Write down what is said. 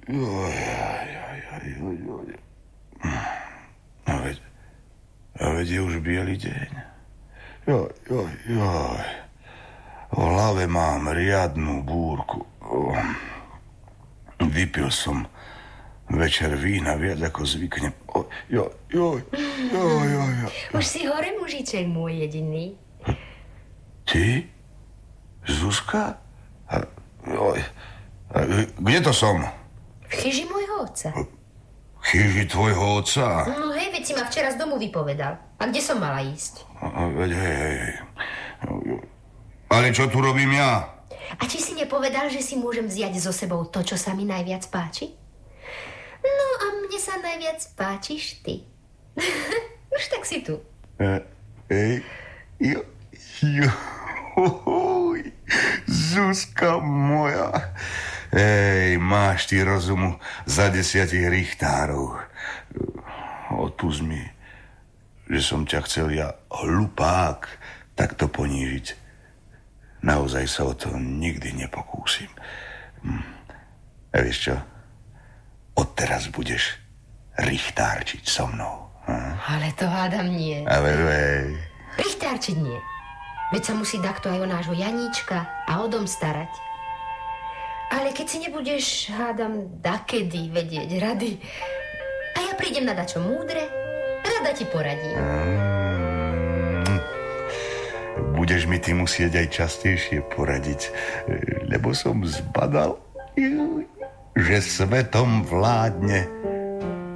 A veď je už biely deň. Joj. V hlave mám riadnu búrku. Vypil som večer vína viac ako zvyknem. Už si hore, mužiček môj jediný. Ty? Zuzka? Kde to som? V chyži môjho otca. V chyži tvojho otca? No hej, veď si ma včera z domu vypovedal. A kde som mala ísť? Veď hej. Ale čo tu robím ja? A či si nepovedal, že si môžem vziať so sebou to, čo sa mi najviac páči? No a mne sa najviac páčiš ty. Už tak si tu. Zuzka moja. Máš ty rozumu za 10 richtárov. Odpusť mi, že som ťa chcel ja, hlupák, takto ponížiť. Naozaj sa o to nikdy nepokúsim. A vieš čo? Odteraz budeš richtárčiť so mnou. Ale to hádam nie. Ale Richtárčiť nie. Veď sa musí takto aj o nášho Janíčka a o dom starať. Ale keď si nebudeš, hádam, dakedy vedieť rady, a ja prídem na dačo múdre, rada ti poradím. Budeš mi ty musieť aj častejšie poradiť, lebo som zbadal, že svetom vládne